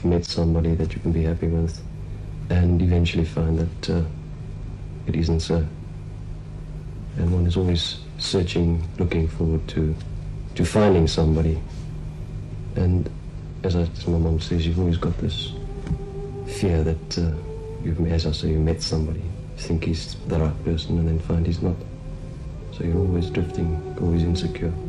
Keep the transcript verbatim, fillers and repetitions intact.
you've met somebody that you can be happy with, and eventually find that uh, it isn't so. And one is always searching, looking forward to to finding somebody. And as, I, as my mom says, you've always got this fear that uh, you've, as I say, you met somebody, you think he's the right person, and then find he's not. So you're always drifting, always insecure.